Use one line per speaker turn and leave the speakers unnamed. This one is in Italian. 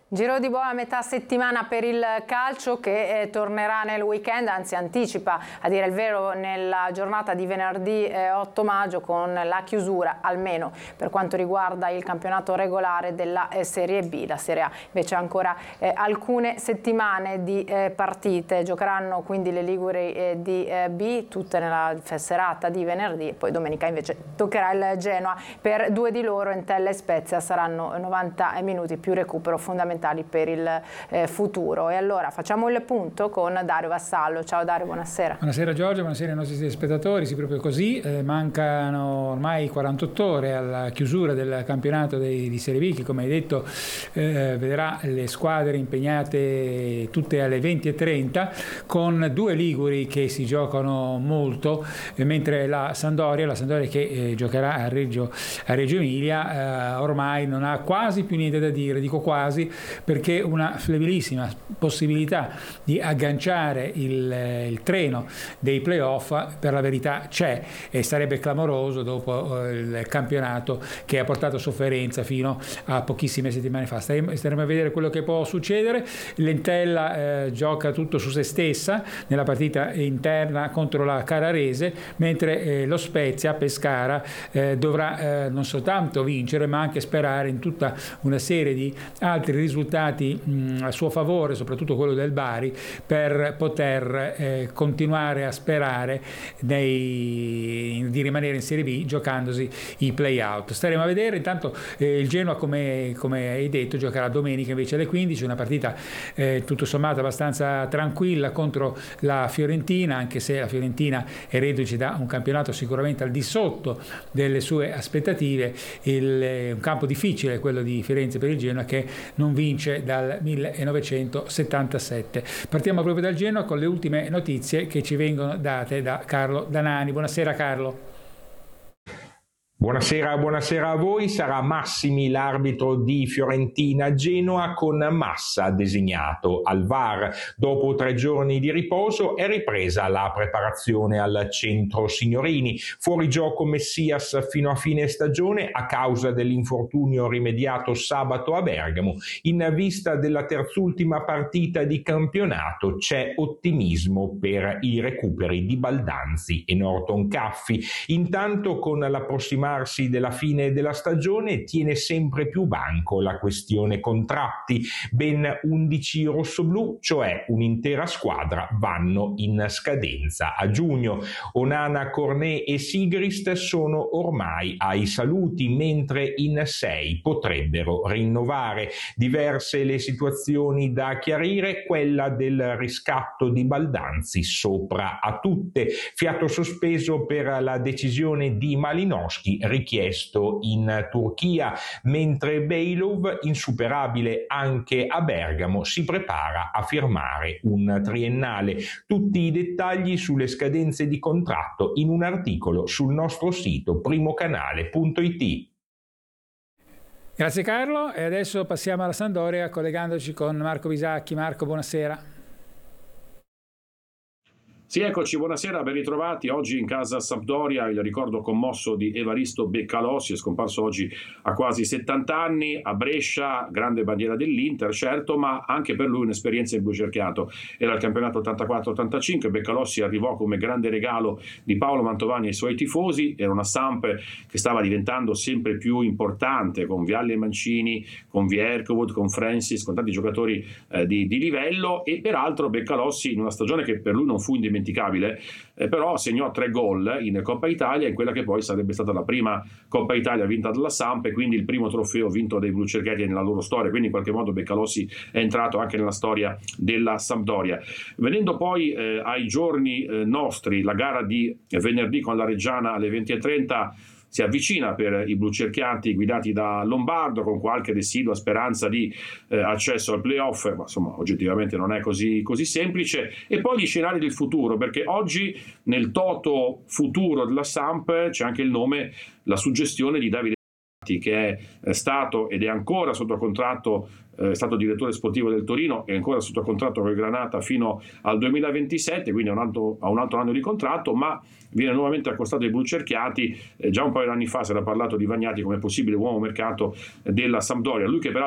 Giro di boa a metà settimana per il calcio che tornerà nel weekend, anzi anticipa a dire il vero nella giornata di venerdì 8 maggio con la chiusura almeno per quanto riguarda il campionato regolare della Serie B. La Serie A invece ha ancora alcune settimane di partite, giocheranno quindi le Liguri di B tutte nella serata di venerdì e poi domenica invece toccherà il Genoa. Per due di loro, Entella e Spezia, saranno 90 minuti più recupero fondamentali per il futuro. E allora facciamo il punto con Dario Vassallo. Ciao Dario, buonasera.
Buonasera Giorgio, buonasera ai nostri spettatori. Sì, proprio così, mancano ormai 48 ore alla chiusura del campionato di Serie B che, come hai detto, vedrà le squadre impegnate tutte alle 20:30 con due liguri che si giocano molto, mentre la Sampdoria che giocherà a Reggio Emilia ormai non ha quasi più niente da dire, dico quasi, perché una flabilissima possibilità di agganciare il treno dei playoff per la verità c'è, e sarebbe clamoroso dopo il campionato che ha portato sofferenza fino a pochissime settimane fa. Staremo a vedere quello che può succedere. L'Entella gioca tutto su se stessa nella partita interna contro la Carrarese, mentre lo Spezia Pescara dovrà non soltanto vincere ma anche sperare in tutta una serie di altri risultati a suo favore, soprattutto quello del Bari, per poter continuare a sperare di rimanere in Serie B giocandosi i play-out. Staremo a vedere. Intanto il Genoa, come hai detto, giocherà domenica invece alle 15, una partita tutto sommato abbastanza tranquilla contro la Fiorentina, anche se la Fiorentina è reduce da un campionato sicuramente al di sotto delle sue aspettative. Un campo difficile quello di Firenze per il Genoa, che non vince dal 1977. Partiamo proprio dal Genoa con le ultime notizie che ci vengono date da Carlo Danani. Buonasera Carlo.
Buonasera a voi. Sarà Massimi l'arbitro di Fiorentina-Genoa, con Massa designato al VAR. Dopo 3 giorni di riposo è ripresa la preparazione al centro signorini. Fuori gioco Messias fino a fine stagione a causa dell'infortunio rimediato sabato a Bergamo. In vista della terzultima partita di campionato c'è ottimismo per i recuperi di Baldanzi e Norton Caffi. Intanto, con l'approssimarsi della fine della stagione, tiene sempre più banco la questione contratti. Ben 11 rossoblù, cioè un'intera squadra, vanno in scadenza a giugno. Onana, Cornet e Sigrist sono ormai ai saluti, mentre in 6 potrebbero rinnovare. Diverse le situazioni da chiarire, quella del riscatto di Baldanzi sopra a tutte. Fiato sospeso per la decisione di Malinowski richiesto in Turchia, mentre Bejlov, insuperabile anche a Bergamo, si prepara a firmare un triennale. Tutti i dettagli sulle scadenze di contratto in un articolo sul nostro sito primocanale.it.
Grazie Carlo, e adesso passiamo alla Sampdoria collegandoci con Marco Bisacchi. Marco, buonasera.
Sì, eccoci, buonasera, ben ritrovati. Oggi in casa Sampdoria il ricordo commosso di Evaristo Beccalossi, è scomparso oggi a quasi 70 anni, a Brescia, grande bandiera dell'Inter, certo, ma anche per lui un'esperienza in blu cerchiato. Era il campionato 84-85, Beccalossi arrivò come grande regalo di Paolo Mantovani ai suoi tifosi, era una Samp che stava diventando sempre più importante, con Vialli e Mancini, con Vierkovud, con Francis, con tanti giocatori di livello, e peraltro Beccalossi in una stagione che per lui non fu indimenticabile, però segnò 3 gol in Coppa Italia, in quella che poi sarebbe stata la prima Coppa Italia vinta dalla Samp e quindi il primo trofeo vinto dai blucerchiati nella loro storia, quindi in qualche modo Beccalossi è entrato anche nella storia della Sampdoria. Venendo poi ai giorni nostri, la gara di venerdì con la Reggiana alle 20:30 si avvicina per i blucerchiati guidati da Lombardo, con qualche residua speranza di accesso al playoff, ma insomma oggettivamente non è così semplice. E poi gli scenari del futuro, perché oggi nel toto futuro della Samp c'è anche il nome, la suggestione di Davide, che è stato ed è ancora sotto contratto, è stato direttore sportivo del Torino, è ancora sotto contratto con il Granata fino al 2027, quindi ha un altro anno di contratto, ma viene nuovamente accostato ai blucerchiati. Già un paio di anni fa si era parlato di Vagnati come possibile uomo mercato della Sampdoria, lui che peraltro